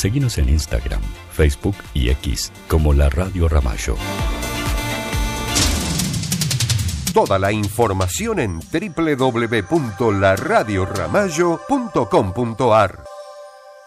Seguinos en Instagram, Facebook y X como La Radio Ramallo. Toda la información en www.laradioramallo.com.ar.